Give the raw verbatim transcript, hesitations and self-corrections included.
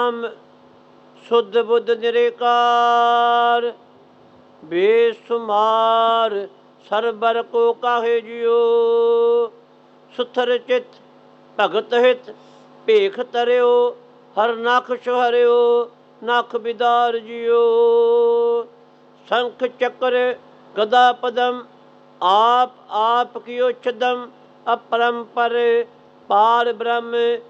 ਨਾਮ ਸੁਧ ਬੁੱਧ ਨਿਰੇਕਾਰ, ਬੇਸੁਮਾਰ ਸਰਬਰ ਕੋ ਕਾਹੇ ਜਿਉ। ਸੁਥਰ ਚਿਤ ਭਗਤ ਹਿਤ ਭੇਖ ਤਰਿਓ, ਹਰ ਨਖਸ਼ ਹਰਿਓ ਨਖ ਬਿਦਾਰ ਜਿਉ। ਸ਼ੰਖ ਚੱਕਰ ਗਦਾ ਪਦਮ, ਆਪ ਆਪ ਕਿਓ ਛਦਮ। ਅਪਰੰਪਰ ਪਾਰ ਬ੍ਰਹਮ